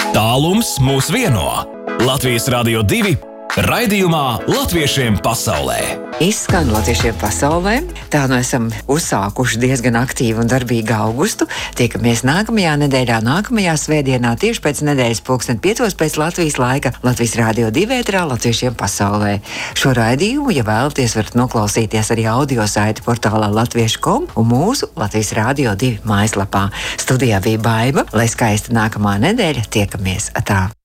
Tālums mūs vieno. Latvijas Radio 2 raidījumā Latviešiem pasaulē. Izskan Latviešiem pasaulē. Tā nu esam uzsākuši diezgan aktīvu un darbīgu augustu. Tiekamies nākamajā nedēļā, nākamajā svētdienā, tieši pēc nedēļas 5:00 pēc Latvijas laika, Latvijas Radio 2 ēterā Latviešiem pasaulē. Šo raidījumu, ja vēlaties, varat noklausīties arī audio saiti portālā latviešu.com un mūsu Latvijas Radio 2 mājaslapā. Studijā bija Baiba, lai skaista nākamā nedēļa, tiekamies atā.